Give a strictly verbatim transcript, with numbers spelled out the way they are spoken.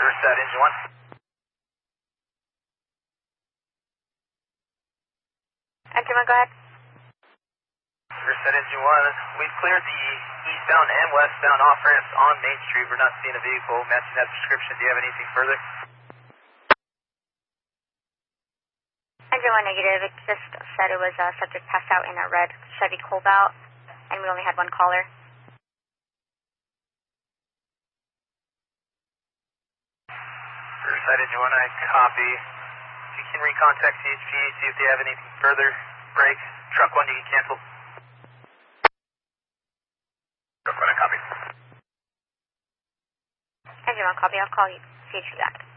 Reverse that, engine one. Engine one, go ahead. Reverse that, engine one. We've cleared the eastbound and westbound off-ramps on Main Street. We're not seeing a vehicle matching that description. Do you have anything further? Engine one, negative. It just said it was a subject passed out in a red Chevy Cobalt, and we only had one caller. Reverse that, engine one. I copy. If you can recontact C H P, see if they have anything further. Break. Truck one, you can cancel. Truck one, I copy. Engine one, copy. I'll call you C H P back.